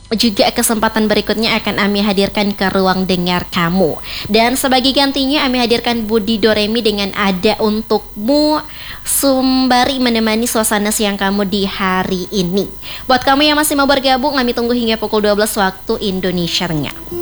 juga kesempatan berikutnya akan Ami hadirkan ke ruang dengar kamu. Dan sebagai gantinya Ami hadirkan Budi Doremi dengan Ada Untukmu, sembari menemani suasana siang kamu di hari ini. Buat kamu yang masih mau bergabung, Ami tunggu hingga pukul 12 waktu Indonesia Tengah.